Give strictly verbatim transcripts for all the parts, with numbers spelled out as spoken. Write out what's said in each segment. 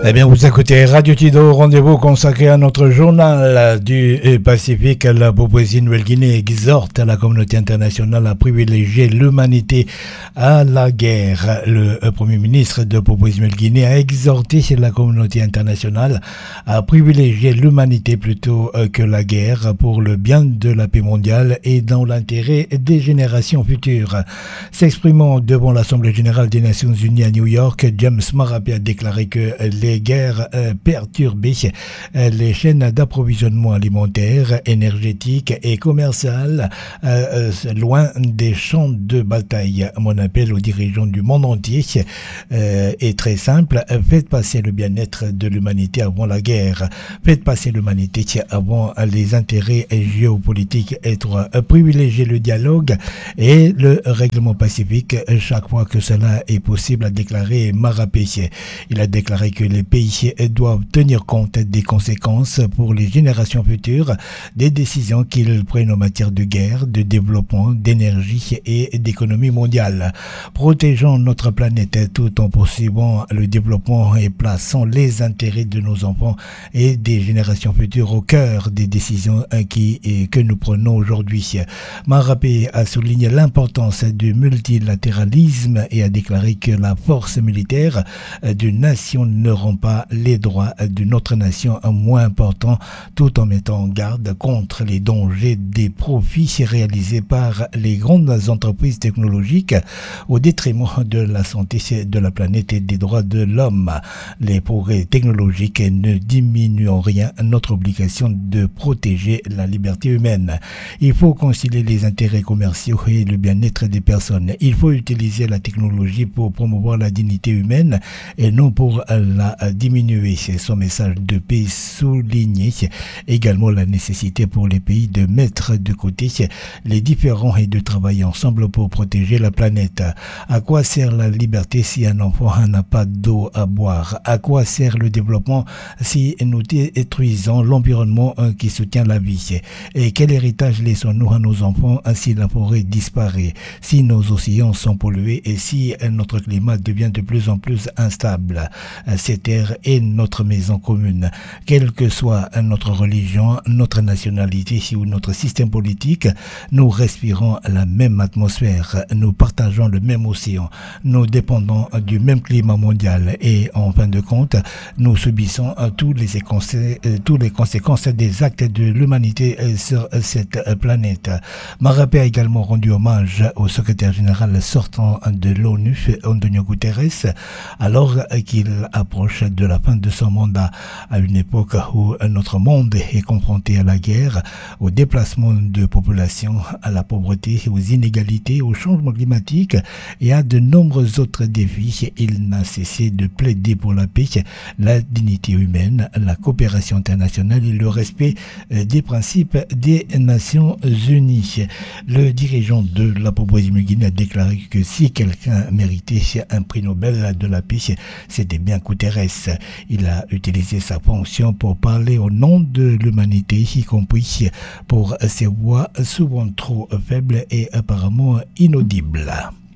Eh bien, vous écoutez Radio Tido, rendez-vous consacré à notre journal du Pacifique. La Papouasie Nouvelle-Guinée exhorte la communauté internationale à privilégier l'humanité à la guerre. Le Premier ministre de Papouasie Nouvelle-Guinée a exhorté la communauté internationale à privilégier l'humanité plutôt que la guerre pour le bien de la paix mondiale et dans l'intérêt des générations futures. S'exprimant devant l'Assemblée générale des Nations unies à New York, James Marape a déclaré que les guerres euh, perturbaient euh, les chaînes d'approvisionnement alimentaire, énergétique et commercial euh, euh, loin des champs de bataille. Mon appel aux dirigeants du monde entier euh, est très simple. Faites passer le bien-être de l'humanité avant la guerre. Faites passer l'humanité avant les intérêts géopolitiques étroits. Privilégiez le dialogue et le règlement pacifique chaque fois que cela est possible, a déclaré Marape. Il a déclaré que les pays doivent tenir compte des conséquences pour les générations futures des décisions qu'ils prennent en matière de guerre, de développement, d'énergie et d'économie mondiale. Protégeons notre planète tout en poursuivant le développement et plaçant les intérêts de nos enfants et des générations futures au cœur des décisions qui, que nous prenons aujourd'hui. Marape a souligné l'importance du multilatéralisme et a déclaré que la force militaire d'une nation ne rend pas les droits d'une autre nation moins importants, tout en mettant en garde contre les dangers des profits réalisés par les grandes entreprises technologiques au détriment de la santé de la planète et des droits de l'homme. Les progrès technologiques ne diminuent en rien notre obligation de protéger la liberté humaine. Il faut concilier les intérêts commerciaux et le bien-être des personnes. Il faut utiliser la technologie pour promouvoir la dignité humaine et non pour la diminuer. Son message de paix soulignait également la nécessité pour les pays de mettre de côté les différends et de travailler ensemble pour protéger la planète. À quoi sert la liberté si un enfant n'a pas d'eau à boire? À quoi sert le développement si nous détruisons l'environnement qui soutient la vie? Et quel héritage laissons-nous à nos enfants si la forêt disparaît, si nos océans sont pollués et si notre climat devient de plus en plus instable? Cette terre est notre maison commune. Quelle que soit notre religion, notre nationalité ou notre système politique, nous respirons la même atmosphère, nous partageons le même océan, nous dépendons du même climat mondial et en fin de compte, nous subissons tous les, tous les conséquences des actes de l'humanité sur cette planète. Marape a également rendu hommage au secrétaire général sortant de l'ONU, Antonio Guterres, alors qu'il approche de la fin de son mandat, à une époque où notre monde est confronté à la guerre, au déplacement de population, à la pauvreté, aux inégalités, au changement climatique et à de nombreux autres défis. Il n'a cessé de plaider pour la paix, la dignité humaine, la coopération internationale et le respect des principes des Nations Unies. Le dirigeant de la Papouasie Nouvelle-Guinée a déclaré que si quelqu'un méritait un prix Nobel de la paix, c'était bien Guterres. Il a utilisé sa fonction pour parler au nom de l'humanité, y compris pour ses voix souvent trop faibles et apparemment inaudibles.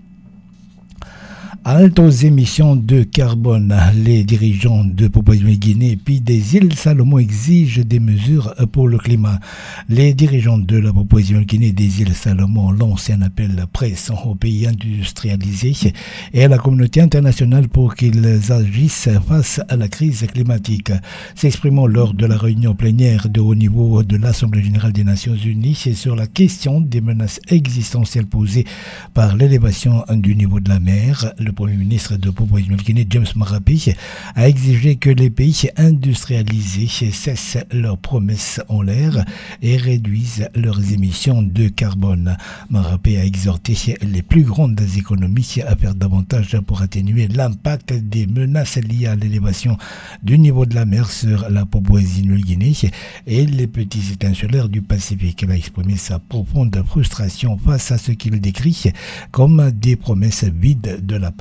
Halte aux émissions de carbone. Les dirigeants de Papouasie-Nouvelle-Guinée puis des îles Salomon exigent des mesures pour le climat. Les dirigeants de la Papouasie-Nouvelle-Guinée et des îles Salomon ont lancé un appel pressant aux pays industrialisés et à la communauté internationale pour qu'ils agissent face à la crise climatique. S'exprimant lors de la réunion plénière de haut niveau de l'Assemblée générale des Nations unies sur la question des menaces existentielles posées par l'élévation du niveau de la mer, le Premier ministre de Papouasie-Nouvelle-Guinée, James Marape, a exigé que les pays industrialisés cessent leurs promesses en l'air et réduisent leurs émissions de carbone. Marape a exhorté les plus grandes économies à faire davantage pour atténuer l'impact des menaces liées à l'élévation du niveau de la mer sur la Papouasie-Nouvelle-Guinée et les petits États insulaires du Pacifique. Il a exprimé sa profonde frustration face à ce qu'il décrit comme des promesses vides de la part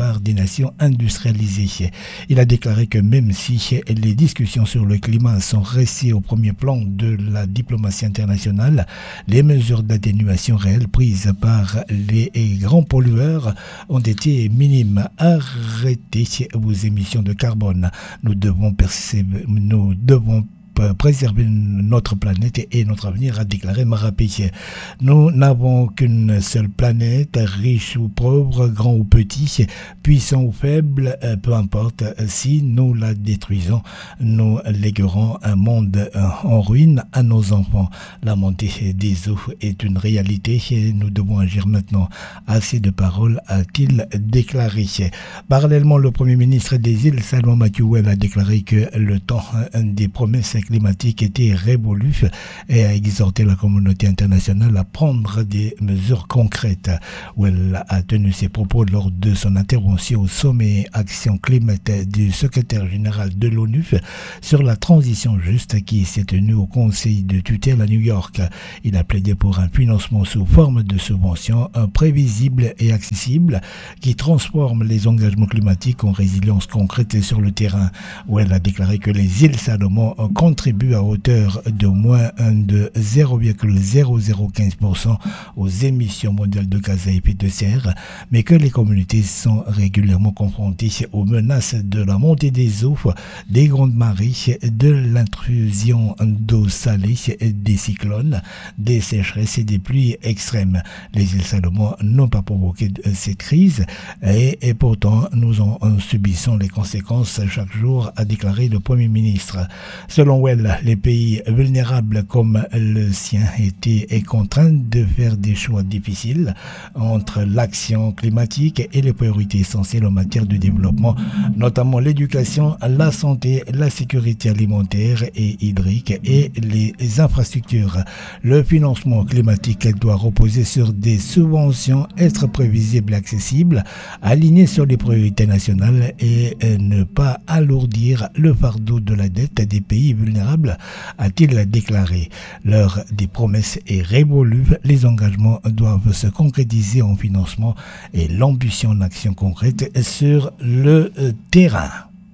part des nations industrialisées. Il a déclaré que même si les discussions sur le climat sont restées au premier plan de la diplomatie internationale, les mesures d'atténuation réelles prises par les grands pollueurs ont été minimes. Arrêtez vos émissions de carbone. Nous devons persévérer, nous devons préserver notre planète et notre avenir, a déclaré Marape. Nous n'avons qu'une seule planète, riche ou pauvre, grand ou petit, puissant ou faible, peu importe. Si nous la détruisons, nous léguerons un monde en ruine à nos enfants. La montée des eaux est une réalité et nous devons agir maintenant. Assez de paroles, a-t-il déclaré. Parallèlement, le Premier ministre des îles, Salomon Makiwel, a déclaré que le temps des promesses climatique était révolue et a exhorté la communauté internationale à prendre des mesures concrètes. Où elle a tenu ses propos lors de son intervention au sommet Action Climat du secrétaire général de l'ONU sur la transition juste qui s'est tenu au Conseil de tutelle à New York. Il a plaidé pour un financement sous forme de subventions prévisible et accessible qui transforme les engagements climatiques en résilience concrète sur le terrain. Où elle a déclaré que les îles Salomon contribuent à hauteur de moins de zéro virgule zéro zéro quinze pour cent aux émissions mondiales de gaz à effet de serre, mais que les communautés sont régulièrement confrontées aux menaces de la montée des eaux, des grandes marées, de l'intrusion d'eau salée, des cyclones, des sécheresses et des pluies extrêmes. Les îles Salomon n'ont pas provoqué cette crise et, et pourtant nous en, en subissons les conséquences chaque jour, a déclaré le Premier ministre. Selon elle, les pays vulnérables comme le sien étaient contraints de faire des choix difficiles entre l'action climatique et les priorités essentielles en matière de développement, notamment l'éducation, la santé, la sécurité alimentaire et hydrique et les infrastructures. Le financement climatique doit reposer sur des subventions, être prévisible et accessible, aligné sur les priorités nationales et ne pas alourdir le fardeau de la dette des pays vulnérables, a-t-il déclaré. L'heure des promesses est révolue. Les engagements doivent se concrétiser en financement et l'ambition en action concrète sur le terrain.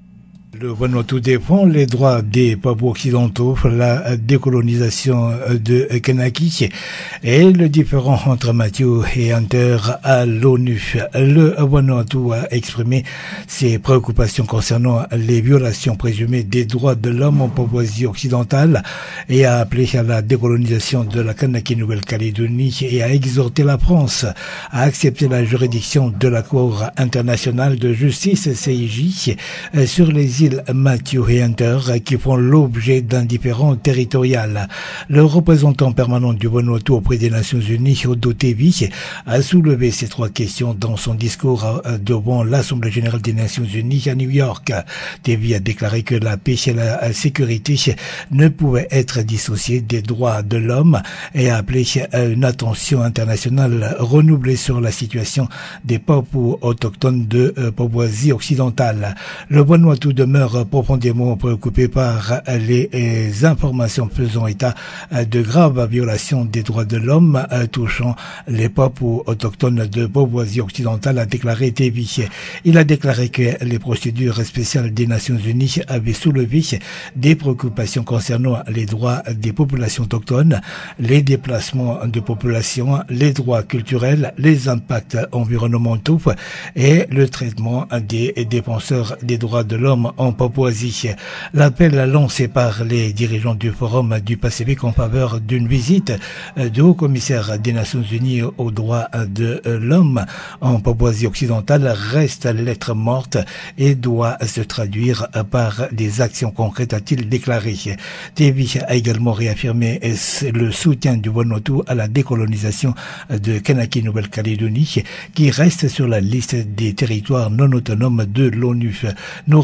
Le Vanuatu défend les droits des Papous occidentaux, la décolonisation de Kanaki et le différend entre Mathieu et Hunter à l'ONU. Le Vanuatu a exprimé ses préoccupations concernant les violations présumées des droits de l'homme en Papouasie occidentale et a appelé à la décolonisation de la Kanaki Nouvelle-Calédonie et a exhorté la France à accepter la juridiction de la Cour internationale de justice C I J sur les îles Mathieu et Hunter qui font l'objet d'un différend territorial. Le représentant permanent du Vanuatu auprès des Nations Unies, Odo Tevi, a soulevé ces trois questions dans son discours devant l'Assemblée générale des Nations Unies à New York. Tevi a déclaré que la paix et la sécurité ne pouvaient être dissociées des droits de l'homme et a appelé à une attention internationale renouvelée sur la situation des Papous autochtones de Papouasie occidentale. Le Vanuatu demeure profondément préoccupé par les informations faisant état de graves violations des droits de l'homme touchant les Papous autochtones de Papouasie occidentale, a déclaré Tevi. Il a déclaré que les procédures spéciales des Nations Unies avaient soulevé des préoccupations concernant les droits des populations autochtones, les déplacements de population, les droits culturels, les impacts environnementaux et le traitement des défenseurs des droits de l'homme en Papouasie. L'appel lancé par les dirigeants du Forum du Pacifique en faveur d'une visite du haut-commissaire des Nations Unies aux droits de l'homme en Papouasie occidentale reste lettre morte et doit se traduire par des actions concrètes, a-t-il déclaré. Tevi a également réaffirmé le soutien du Vanuatu à la décolonisation de Kanaki Nouvelle-Calédonie qui reste sur la liste des territoires non autonomes de l'ONU. Nous réaffirmons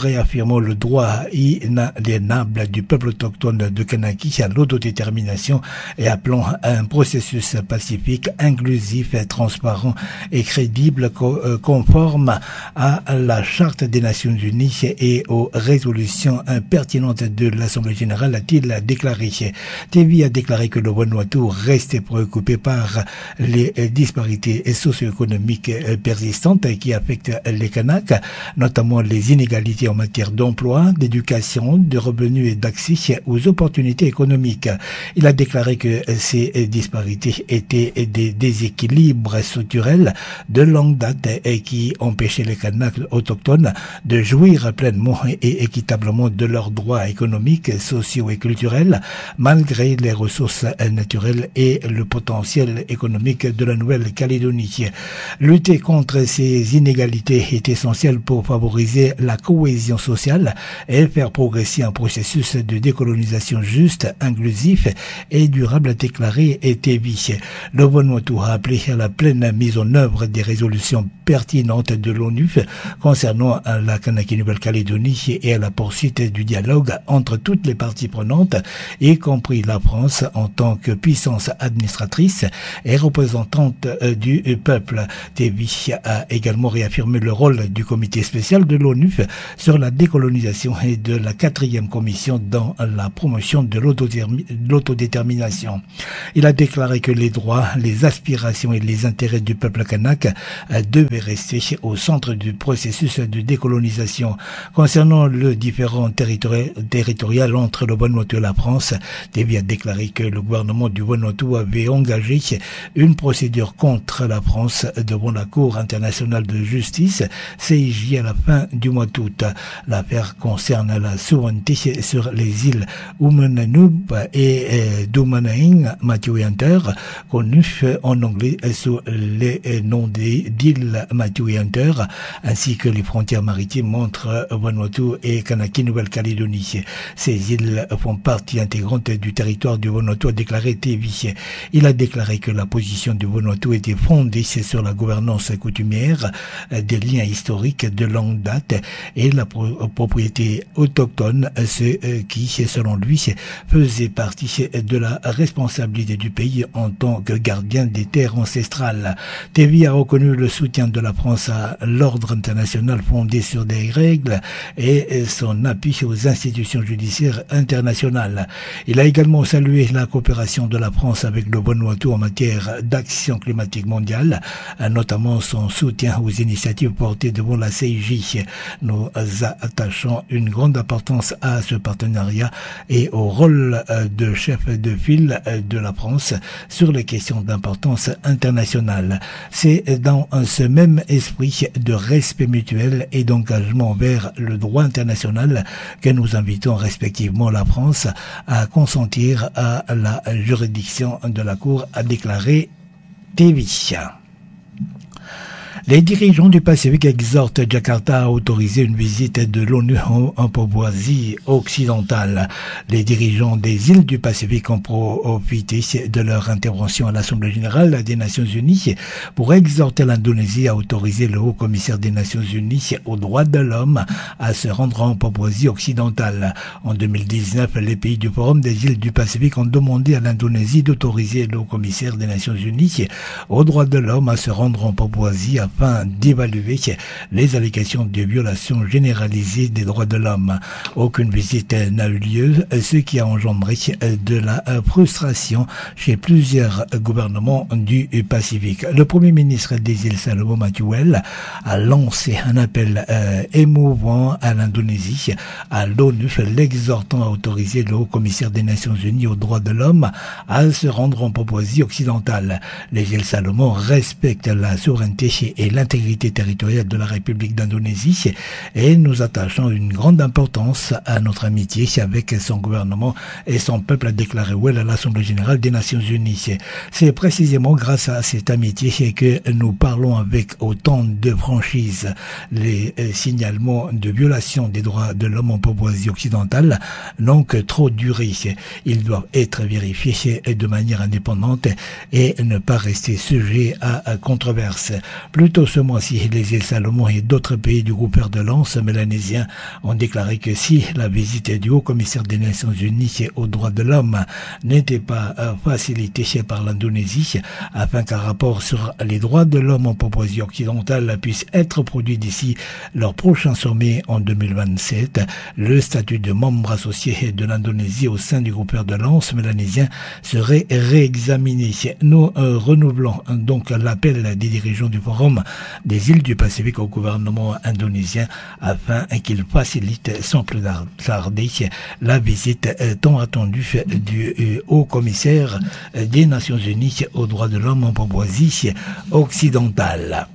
réaffirmant le droit inaliénable du peuple autochtone de Kanaki à l'autodétermination et appelant à un processus pacifique, inclusif, transparent et crédible conforme à la Charte des Nations Unies et aux résolutions pertinentes de l'Assemblée générale, a-t-il déclaré. Tevi a déclaré que le Vanuatu reste préoccupé par les disparités socio-économiques persistantes qui affectent les Kanaks, notamment les inégalités en matière d'emploi, d'éducation, de revenus et d'accès aux opportunités économiques. Il a déclaré que ces disparités étaient des déséquilibres structurels de longue date et qui empêchaient les Kanaks autochtones de jouir pleinement et équitablement de leurs droits économiques, sociaux et culturels, malgré les ressources naturelles et le potentiel économique de la Nouvelle-Calédonie. Lutter contre ces inégalités est essentiel pour favoriser la cohésion sociale et faire progresser un processus de décolonisation juste, inclusif et durable, a déclaré Tevi. Le Vanuatu a appelé à la pleine mise en œuvre des résolutions pertinentes de l'ONU concernant la Kanaki Nouvelle-Calédonie et à la poursuite du dialogue entre toutes les parties prenantes, y compris la France en tant que puissance administratrice et représentante du peuple. Tevi a également réaffirmé le rôle du comité spécial de l'ONU sur la décolonisation et de la quatrième commission dans la promotion de l'autodétermination. Il a déclaré que les droits, les aspirations et les intérêts du peuple kanak devaient rester au centre du processus de décolonisation. Concernant le différend territori- territorial entre le Vanuatu et la France, Tevi a déclaré que le gouvernement du Vanuatu avait engagé une procédure contre la France devant la Cour internationale de justice, C I J, à la fin du mois d'août. L'affaire concerne la souveraineté sur les îles Umananub et Dumanaing Matiuyanter, connues en anglais sous les noms d'îles Matiuyanter, ainsi que les frontières maritimes entre Vanuatu et Kanaki Nouvelle-Calédonie. Ces îles font partie intégrante du territoire du Vanuatu, a déclaré Tevi. Il a déclaré que la position du Vanuatu était fondée sur la gouvernance coutumière, des liens historiques de longue date et la pro- propriété autochtone, ce qui, selon lui, faisait partie de la responsabilité du pays en tant que gardien des terres ancestrales. Tevi a reconnu le soutien de la France à l'ordre international fondé sur des règles et son appui aux institutions judiciaires internationales. Il a également salué la coopération de la France avec le Vanuatu en matière d'action climatique mondiale, notamment son soutien aux initiatives portées devant la C I J. Nous attachons une grande importance à ce partenariat et au rôle de chef de file de la France sur les questions d'importance internationale. C'est dans ce même esprit de respect mutuel et d'engagement vers le droit international que nous invitons respectivement la France à consentir à la juridiction de la Cour, a déclaré Tevi. Les dirigeants du Pacifique exhortent Jakarta à autoriser une visite de l'ONU en Papouasie occidentale. Les dirigeants des îles du Pacifique ont profité de leur intervention à l'Assemblée générale des Nations unies pour exhorter l'Indonésie à autoriser le haut-commissaire des Nations unies aux droits de l'homme à se rendre en Papouasie occidentale. En deux mille dix-neuf, les pays du Forum des îles du Pacifique ont demandé à l'Indonésie d'autoriser le haut-commissaire des Nations unies aux droits de l'homme à se rendre en Papouasie afin d'évaluer les allégations de violation généralisée des droits de l'homme. Aucune visite n'a eu lieu, ce qui a engendré de la frustration chez plusieurs gouvernements du Pacifique. Le Premier ministre des îles Salomon Matuel a lancé un appel euh, émouvant à l'Indonésie, à l'ONU, l'exhortant à autoriser le haut-commissaire des Nations unies aux droits de l'homme à se rendre en Papouasie occidentale. Les îles Salomon respectent la souveraineté et l'intégrité territoriale de la République d'Indonésie et nous attachons une grande importance à notre amitié avec son gouvernement et son peuple, a déclaré Well à l'Assemblée générale des Nations unies. C'est précisément grâce à cette amitié que nous parlons avec autant de franchise. Les signalements de violation des droits de l'homme en Papouasie occidentale n'ont que trop duré. Ils doivent être vérifiés de manière indépendante et ne pas rester sujets à controverse. Plus tôt ce mois-ci, les îles Salomon et d'autres pays du groupe de l'Anse mélanésien ont déclaré que si la visite du haut-commissaire des Nations Unies aux droits de l'homme n'était pas facilitée par l'Indonésie, afin qu'un rapport sur les droits de l'homme en Papouasie occidentale puisse être produit d'ici leur prochain sommet en deux mille vingt-sept, le statut de membre associé de l'Indonésie au sein du groupe de l'Anse mélanésien serait réexaminé. Nous euh, renouvelons donc l'appel des dirigeants du Forum des îles du Pacifique au gouvernement indonésien afin qu'il facilite sans plus tarder la visite euh, tant attendue du euh, haut-commissaire des Nations Unies aux droits de l'homme en Papouasie occidentale.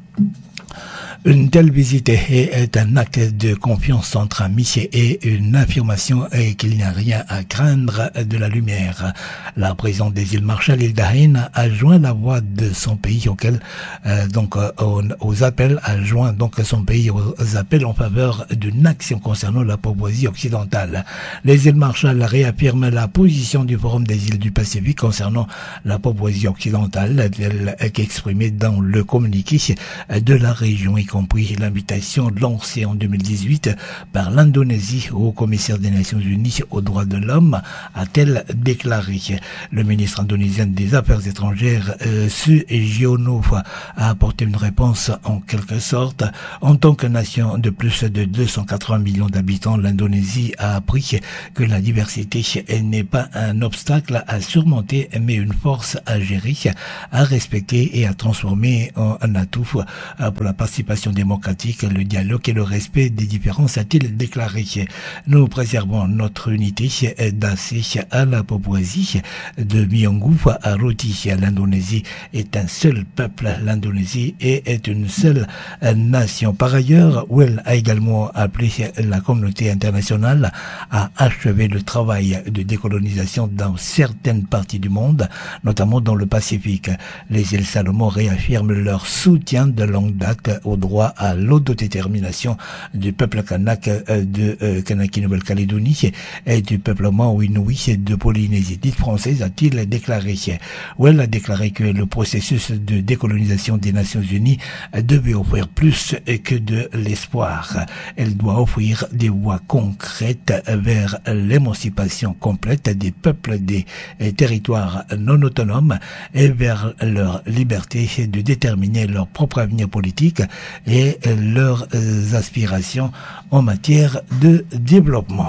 Une telle visite est un acte de confiance entre amis et une affirmation qu'il n'y a rien à craindre de la lumière. La présidente des îles Marshall, Hilda Heine, a joint la voix de son pays auquel, euh, donc, aux, aux appels, a joint donc son pays aux appels en faveur d'une action concernant la Papouasie occidentale. Les îles Marshall réaffirment la position du Forum des îles du Pacifique concernant la Papouasie occidentale, telle qu'exprimée dans le communiqué de la région, y compris l'invitation lancée en deux mille dix-huit par l'Indonésie au commissaire des Nations Unies aux droits de l'homme, a-t-elle déclaré. Le ministre indonésien des Affaires étrangères, euh, Sujono, a apporté une réponse en quelque sorte. En tant que nation de plus de deux cent quatre-vingts millions d'habitants, l'Indonésie a appris que la diversité n'est pas un obstacle à surmonter, mais une force à gérer, à respecter et à transformer en un atout pour la participation démocratique, le dialogue et le respect des différences, a-t-il déclaré. Nous préservons notre unité d'assez à la Papouasie, de Myonggu à Roti. L'Indonésie est un seul peuple. L'Indonésie est une seule nation. Par ailleurs, Well a également appelé la communauté internationale à achever le travail de décolonisation dans certaines parties du monde, notamment dans le Pacifique. Les îles Salomon réaffirment leur soutien de longue date au droit à l'autodétermination du peuple kanak de euh, Kanaki Nouvelle-Calédonie et du peuplement Inuit de Polynésie dite française, a-t-il déclaré. Well a déclaré que le processus de décolonisation des Nations Unies devait offrir plus que de l'espoir. Elle doit offrir des voies concrètes vers l'émancipation complète des peuples des territoires non autonomes et vers leur liberté de déterminer leur propre avenir politique et leurs aspirations en matière de développement.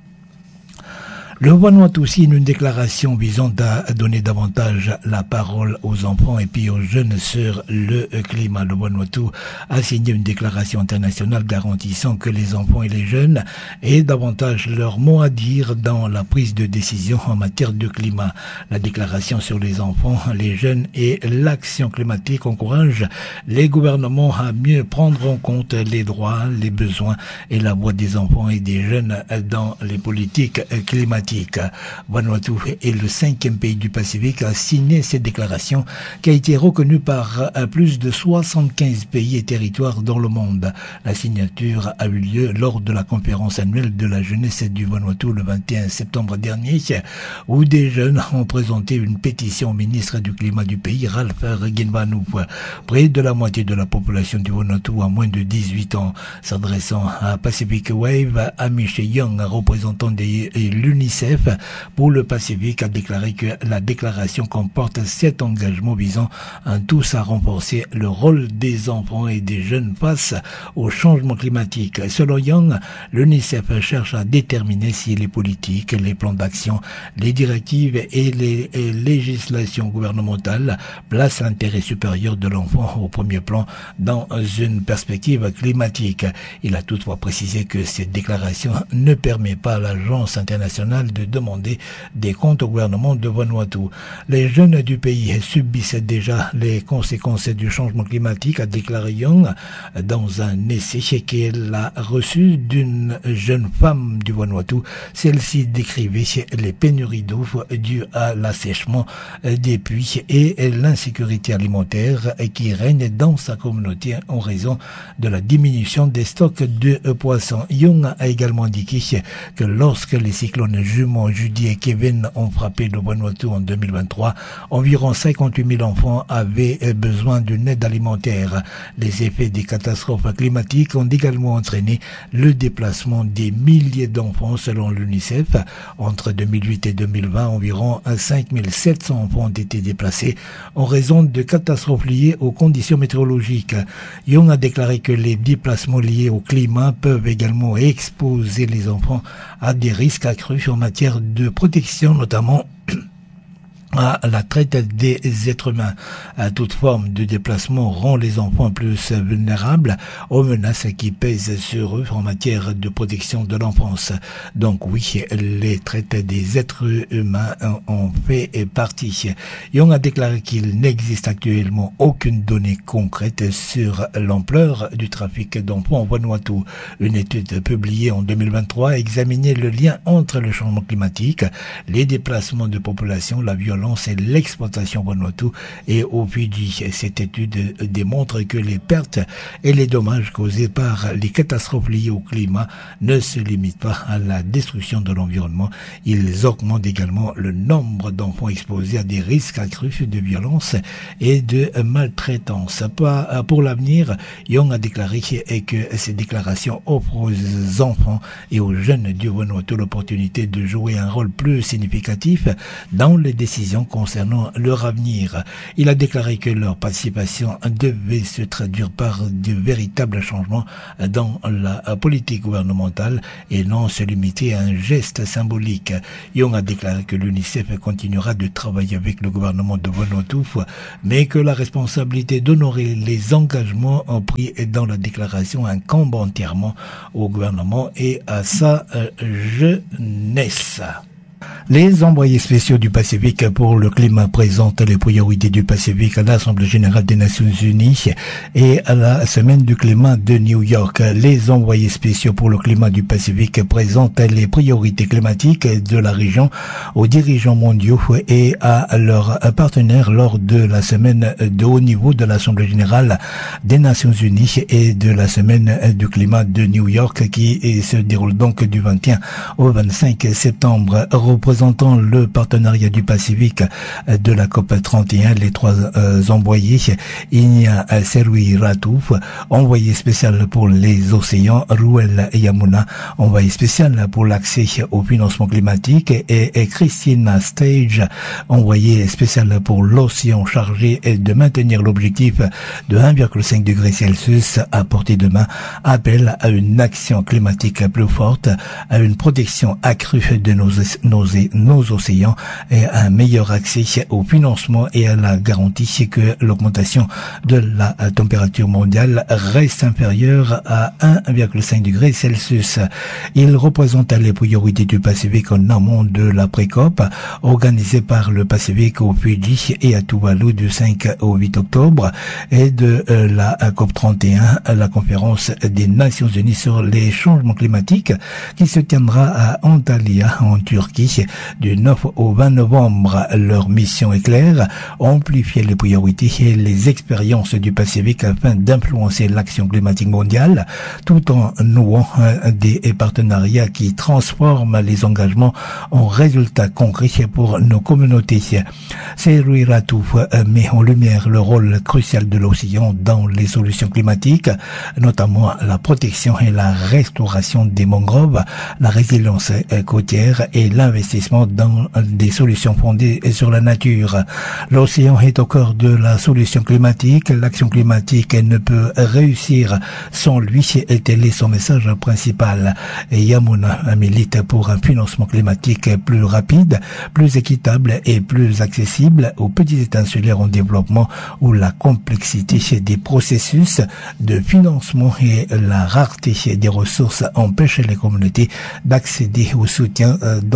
Le Vanuatu signe une déclaration visant à donner davantage la parole aux enfants et puis aux jeunes sur le climat. Le Vanuatu a signé une déclaration internationale garantissant que les enfants et les jeunes aient davantage leur mot à dire dans la prise de décision en matière de climat. La déclaration sur les enfants, les jeunes et l'action climatique encourage les gouvernements à mieux prendre en compte les droits, les besoins et la voix des enfants et des jeunes dans les politiques climatiques. Vanuatu est le cinquième pays du Pacifique à signer cette déclaration qui a été reconnue par plus de soixante-quinze pays et territoires dans le monde. La signature a eu lieu lors de la conférence annuelle de la jeunesse du Vanuatu le vingt et un septembre dernier, où des jeunes ont présenté une pétition au ministre du Climat du pays, Ralph Regenvanu. Près de la moitié de la population du Vanuatu a moins de dix-huit ans. S'adressant à Pacific Wave, Amish Young, représentant de l'UNICEF pour le Pacifique, a déclaré que la déclaration comporte sept engagements visant à tous à renforcer le rôle des enfants et des jeunes face au changement climatique. Selon Young, l'UNICEF cherche à déterminer si les politiques, les plans d'action, les directives et les et législations gouvernementales placent l'intérêt supérieur de l'enfant au premier plan dans une perspective climatique. Il a toutefois précisé que cette déclaration ne permet pas à l'Agence internationale de demander des comptes au gouvernement de Vanuatu. Les jeunes du pays subissent déjà les conséquences du changement climatique, a déclaré Young dans un essai qu'elle a reçu d'une jeune femme du Vanuatu. Celle-ci décrivait les pénuries d'eau dues à l'assèchement des puits et l'insécurité alimentaire qui règne dans sa communauté en raison de la diminution des stocks de poissons. Young a également indiqué que lorsque les cyclones jumeaux Judy et Kevin ont frappé le Vanuatu en deux mille vingt-trois. Environ cinquante-huit mille enfants avaient besoin d'une aide alimentaire. Les effets des catastrophes climatiques ont également entraîné le déplacement des milliers d'enfants selon l'UNICEF. Entre deux mille huit et deux mille vingt, environ cinq mille sept cents enfants ont été déplacés en raison de catastrophes liées aux conditions météorologiques. Young a déclaré que les déplacements liés au climat peuvent également exposer les enfants à des risques accrus en matière de protection, notamment à la traite des êtres humains. À toute forme de déplacement rend les enfants plus vulnérables aux menaces qui pèsent sur eux en matière de protection de l'enfance. Donc oui, les traites des êtres humains en fait partie. Young a déclaré qu'il n'existe actuellement aucune donnée concrète sur l'ampleur du trafic d'enfants en Vanuatu. Une étude publiée en deux mille vingt-trois examinait le lien entre le changement climatique, les déplacements de population, la violence et l'exploitation Vanuatu, et au Fidji. Cette étude démontre que les pertes et les dommages causés par les catastrophes liées au climat ne se limitent pas à la destruction de l'environnement. Ils augmentent également le nombre d'enfants exposés à des risques accrus de violence et de maltraitance. Pour l'avenir, Young a déclaré que ces déclarations offrent aux enfants et aux jeunes du Vanuatu l'opportunité de jouer un rôle plus significatif dans les décisions concernant leur avenir. Il a déclaré que leur participation devait se traduire par de véritables changements dans la politique gouvernementale et non se limiter à un geste symbolique. Young a déclaré que l'UNICEF continuera de travailler avec le gouvernement de Vanuatu, mais que la responsabilité d'honorer les engagements pris dans la déclaration incombe entièrement au gouvernement et à sa jeunesse. Les envoyés spéciaux du Pacifique pour le climat présentent les priorités du Pacifique à l'Assemblée générale des Nations Unies et à la semaine du climat de New York. Les envoyés spéciaux pour le climat du Pacifique présentent les priorités climatiques de la région aux dirigeants mondiaux et à leurs partenaires lors de la semaine de haut niveau de l'Assemblée générale des Nations Unies et de la semaine du climat de New York qui se déroule donc du vingt et un au vingt-cinq septembre. Représentant le partenariat du Pacifique de la COP trente et un, les trois euh, envoyés, il y a Serui Ratouf, envoyé spécial pour les océans, Ruel Yamuna, envoyé spécial pour l'accès au financement climatique, et, et Christina Stage, envoyé spécial pour l'océan, chargé de maintenir l'objectif de un virgule cinq degrés Celsius à portée de main, appelle à une action climatique plus forte, à une protection accrue de nos nos, nos océans et à un meilleur accès au financement et à la garantie que l'augmentation de la température mondiale reste inférieure à un virgule cinq degrés Celsius. Il représente les priorités du Pacifique en amont de la pré-COP organisée par le Pacifique au Fidji et à Tuvalu du cinq au huit octobre et de euh, la COP trente et un, la conférence des Nations Unies sur les changements climatiques qui se tiendra à Antalya en Turquie du neuf au vingt novembre. Leur mission est claire, amplifier les priorités et les expériences du Pacifique afin d'influencer l'action climatique mondiale tout en nouant des partenariats qui transforment les engagements en résultats concrets pour nos communautés. Serui Ratouf met en lumière le rôle crucial de l'océan dans les solutions climatiques, notamment la protection et la restauration des mangroves, la résilience côtière et l'investissement dans des solutions fondées sur la nature. L'océan est au cœur de la solution climatique. L'action climatique ne peut réussir sans lui. Tel est son message principal. Et Yamuna milite pour un financement climatique plus rapide, plus équitable et plus accessible aux petits États insulaires en développement où la complexité des processus de financement et la rareté des ressources empêchent les communautés d'accéder au soutien dont elles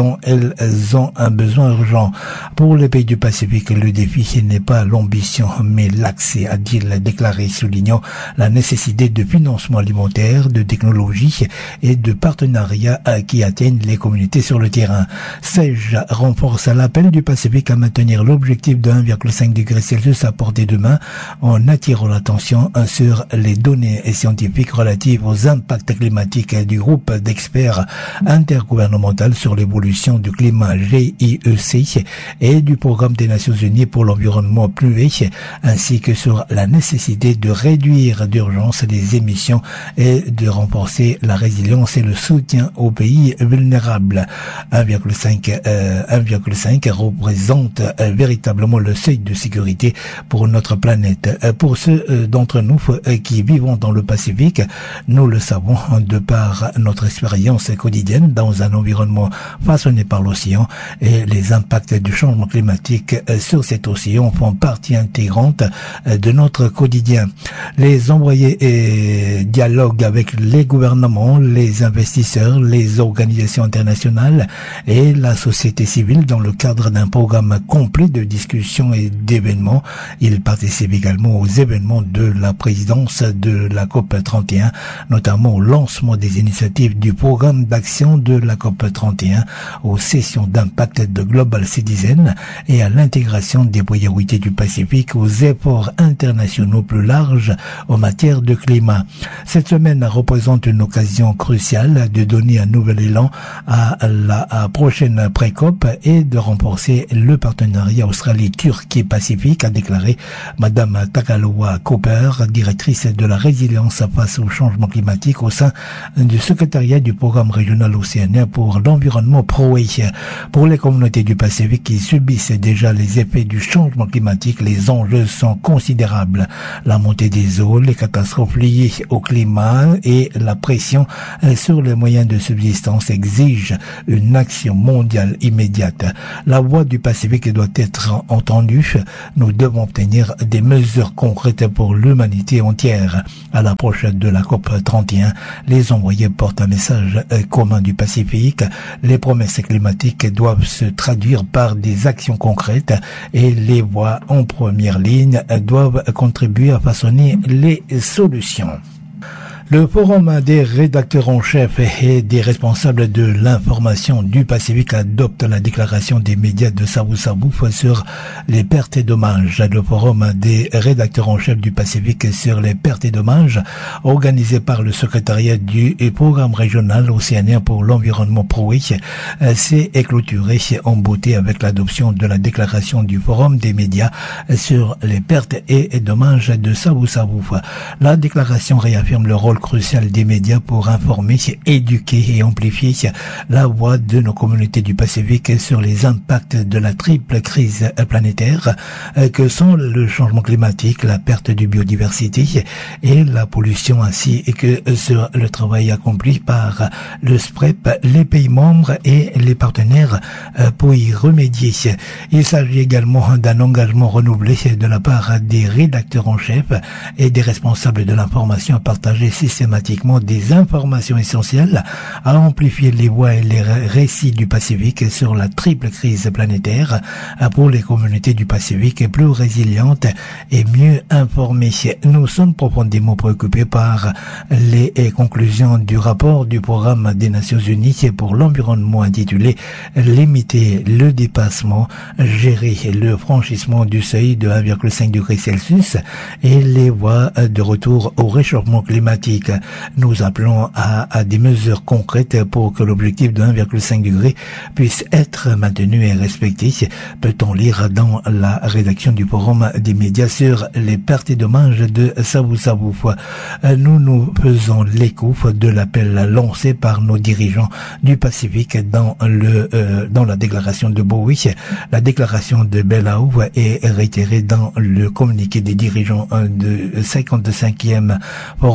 elles ont un besoin urgent. Pour les pays du Pacifique, le défi n'est pas l'ambition, mais l'accès, a-t-il déclaré, soulignant la nécessité de financement alimentaire, de technologie et de partenariats qui atteignent les communautés sur le terrain. S E G renforce l'appel du Pacifique à maintenir l'objectif de un virgule cinq degré Celsius à portée de main en attirant l'attention sur les données scientifiques relatives aux impacts climatiques du groupe d'experts intergouvernemental sur l'évolution du climat G I E C et du programme des Nations Unies pour l'environnement pluvé, ainsi que sur la nécessité de réduire d'urgence les émissions et de renforcer la résilience et le soutien aux pays vulnérables. un virgule cinq euh, un virgule cinq représente euh, véritablement le seuil de sécurité pour notre planète. Euh, pour ceux euh, d'entre nous euh, qui vivons dans le Pacifique, nous le savons de par notre expérience quotidienne dans un environnement façonné par l'océan, et les impacts du changement climatique euh, sur cet océan font partie intégrante euh, de notre quotidien. Les envoyés euh, dialoguent avec les gouvernements, les investisseurs, les organisations internationales et la société civile dans le cadre d'un programme complet de discussions et d'événements. Ils participent également aux événements de la présidence de la COP trente et un, notamment au lancement des initiatives du programme d'action de la COP trente et un, aux sessions d'impact de Global Citizen et à l'intégration des priorités du Pacifique aux efforts internationaux plus larges en matière de climat. Cette semaine représente une occasion cruciale de donner un nouvel élan à la à prochaine pré-COP et de renforcer le partenariat Australie-Turquie-Pacifique, a déclaré Madame Takaloa Cooper, directrice de la résilience face au changement climatique au sein du secrétariat du programme régional océanien pour l'environnement P R O E. Pour les communautés du Pacifique qui subissent déjà les effets du changement climatique, les enjeux sont considérables. La montée des eaux, les catastrophes liées au climat et la pression sur les moyens de subsistance exigent une action mondiale immédiate. La voix du Pacifique doit être entendue. Nous devons obtenir des mesures concrètes pour l'humanité entière. À l'approche de la COP trente et un, les envoyés portent un message commun du Pacifique. Les promesses climatiques doivent se traduire par des actions concrètes et les voix en première ligne doivent contribuer à façonner les solutions. Le forum des rédacteurs en chef et des responsables de l'information du Pacifique adopte la déclaration des médias de Savu-Savu sur les pertes et dommages. Le forum des rédacteurs en chef du Pacifique sur les pertes et dommages, organisé par le secrétariat du programme régional océanien pour l'environnement P R O E, s'est clôturé en beauté avec l'adoption de la déclaration du forum des médias sur les pertes et dommages de Savu-Savu. La déclaration réaffirme le rôle crucial des médias pour informer, éduquer et amplifier la voix de nos communautés du Pacifique sur les impacts de la triple crise planétaire que sont le changement climatique, la perte de biodiversité et la pollution, ainsi que sur le travail accompli par le S P R E P, les pays membres et les partenaires pour y remédier. Il s'agit également d'un engagement renouvelé de la part des rédacteurs en chef et des responsables de l'information à partager systématiquement des informations essentielles, à amplifier les voix et les récits du Pacifique sur la triple crise planétaire pour les communautés du Pacifique plus résilientes et mieux informées. Nous sommes profondément préoccupés par les conclusions du rapport du programme des Nations Unies pour l'environnement intitulé « Limiter le dépassement, gérer le franchissement du seuil de un virgule cinq degré Celsius et les voies de retour au réchauffement climatique ». Nous appelons à, à des mesures concrètes pour que l'objectif de un virgule cinq degré puisse être maintenu et respecté. Peut-on lire dans la rédaction du forum des médias sur les pertes et dommages de Savu-Savu. Nous nous faisons l'écho de l'appel lancé par nos dirigeants du Pacifique dans le euh, dans la déclaration de Bowie. La déclaration de Belao est réitérée dans le communiqué des dirigeants de cinquante-cinquième forum des îles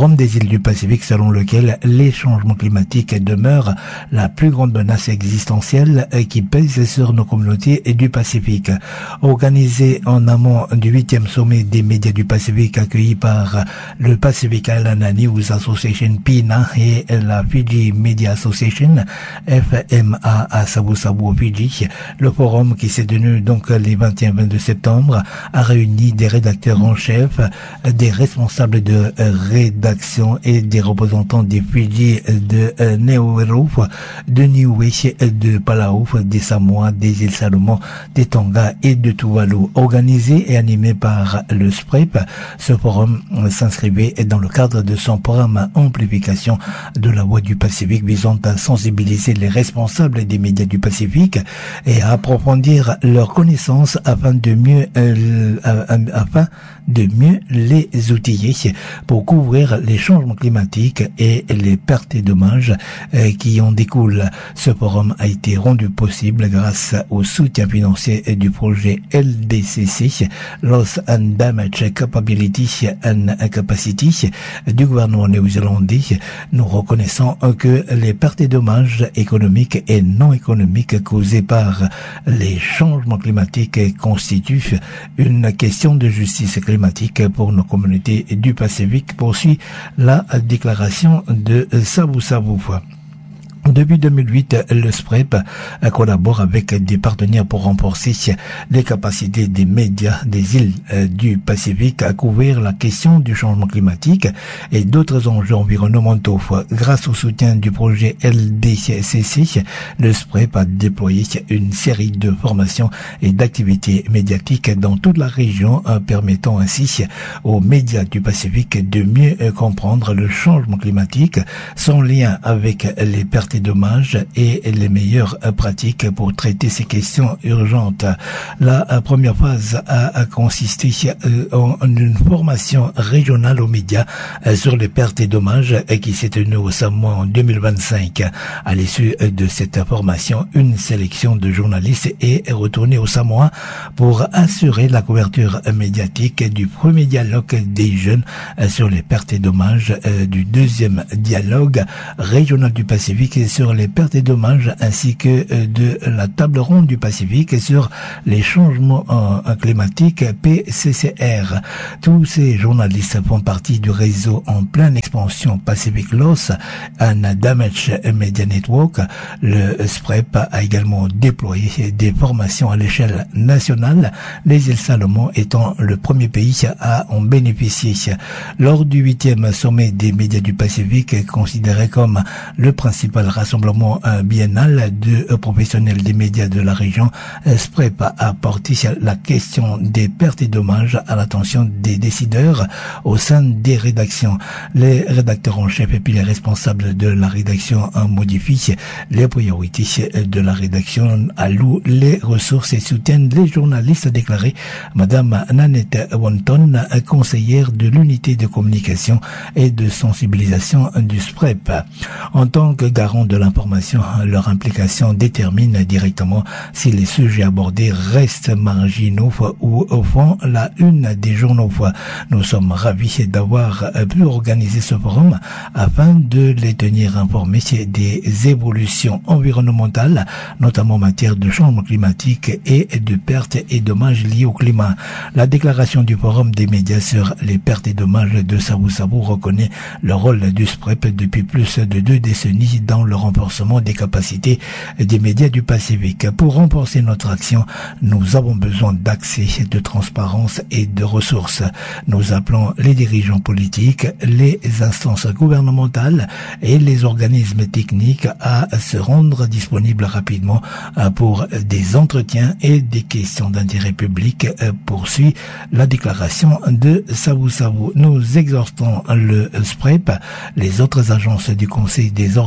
du Pacifique selon lequel les changements climatiques demeurent la plus grande menace existentielle qui pèse sur nos communautés du Pacifique. Organisé en amont du huitième sommet des médias du Pacifique accueilli par le Pacific Island News Association P I N A et la Fiji Media Association F M A à Sabu Sabu au Fidji, le forum qui s'est tenu donc les vingt et un vingt-deux septembre a réuni des rédacteurs en chef, des responsables de rédaction et des représentants des Fidji, de Nauru, de Niue, de Palau, des Samoa, des îles Salomon, des Tonga et de Tuvalu. Organisé et animé par le S P R E P, ce forum s'inscrivait dans le cadre de son programme Amplification de la Voix du Pacifique visant à sensibiliser les responsables des médias du Pacifique et à approfondir leurs connaissances afin de mieux euh, afin de mieux les outiller pour couvrir les changements climatiques et les pertes et dommages euh, qui en découlent. Ce forum a été rendu possible grâce au soutien financier du projet L D C C, Loss and Damage Capability and Capacity, du gouvernement néo-zélandais. Nous reconnaissons que les pertes et dommages économiques et non économiques causés par les changements climatiques constituent une question de justice climatique pour nos communautés du Pacifique, poursuit la déclaration de Sabu Sabu. Depuis deux mille huit, le S P R E P collabore avec des partenaires pour renforcer les capacités des médias des îles du Pacifique à couvrir la question du changement climatique et d'autres enjeux environnementaux. Grâce au soutien du projet L D C C, le S P R E P a déployé une série de formations et d'activités médiatiques dans toute la région, permettant ainsi aux médias du Pacifique de mieux comprendre le changement climatique, son lien avec les pertes et dommages et les meilleures pratiques pour traiter ces questions urgentes. La première phase a consisté en une formation régionale aux médias sur les pertes et dommages qui s'est tenue au Samoa en deux mille vingt-cinq. À l'issue de cette formation, une sélection de journalistes est retournée au Samoa pour assurer la couverture médiatique du premier dialogue des jeunes sur les pertes et dommages, du deuxième dialogue régional du Pacifique sur les pertes et dommages ainsi que de la table ronde du Pacifique sur les changements climatiques P C C R. Tous ces journalistes font partie du réseau en pleine expansion Pacific Loss and Damage Media Network. Le S P R E P a également déployé des formations à l'échelle nationale, les îles Salomon étant le premier pays à en bénéficier. Lors du huitième sommet des médias du Pacifique, considéré comme le principal rassemblement biennal de professionnels des médias de la région, S P R E P a porté la question des pertes et dommages à l'attention des décideurs au sein des rédactions. Les rédacteurs en chef et puis les responsables de la rédaction modifient les priorités de la rédaction, allouent les ressources et soutiennent les journalistes, a déclaré Madame Nanette Wonton, conseillère de l'unité de communication et de sensibilisation du S P R E P. En tant que garant de l'information, leur implication détermine directement si les sujets abordés restent marginaux ou font la une des journaux. Nous sommes ravis d'avoir pu organiser ce forum afin de les tenir informés des évolutions environnementales, notamment en matière de changement climatique et de pertes et dommages liés au climat. La déclaration du forum des médias sur les pertes et dommages de Sabu Sabu reconnaît le rôle du S P R E P depuis plus de deux décennies dans le renforcement des capacités des médias du Pacifique. Pour renforcer notre action, nous avons besoin d'accès, de transparence et de ressources. Nous appelons les dirigeants politiques, les instances gouvernementales et les organismes techniques à se rendre disponibles rapidement pour des entretiens et des questions d'intérêt public, poursuit la déclaration de Sabu Sabu. Nous exhortons le S P R E P, les autres agences du Conseil des organisations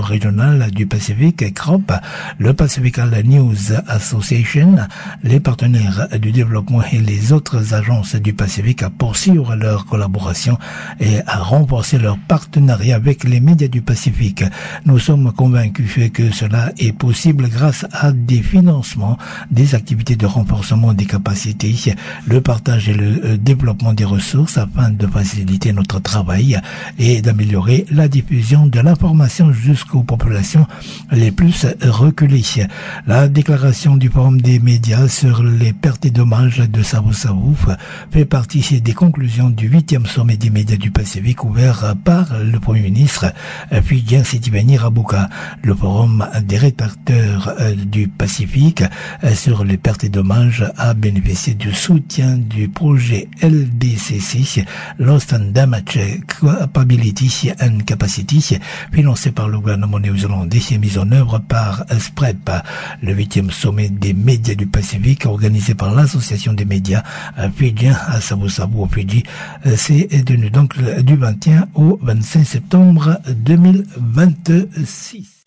régional du Pacifique, C R O P, le Pacifical News Association, les partenaires du développement et les autres agences du Pacifique à poursuivre leur collaboration et à renforcer leur partenariat avec les médias du Pacifique. Nous sommes convaincus que cela est possible grâce à des financements, des activités de renforcement des capacités, le partage et le développement des ressources afin de faciliter notre travail et d'améliorer la diffusion de l'information jusqu'aux populations les plus reculées. La déclaration du Forum des médias sur les pertes et dommages de Savu-Savu fait partie des conclusions du huitième sommet des médias du Pacifique ouvert par le Premier ministre fidjien Sitiveni Rabuka. Le Forum des rédacteurs du Pacifique sur les pertes et dommages a bénéficié du soutien du projet L D C C, Lost and Damage Capability and Capacity, financé par le gouvernement néo-zélandais et mis en œuvre par S P R E P. Le huitième sommet des médias du Pacifique, organisé par l'association des médias fidjiens à Savu-Savu au Fidji, s'est tenu donc du vingt et un au vingt-cinq septembre deux mille vingt-six.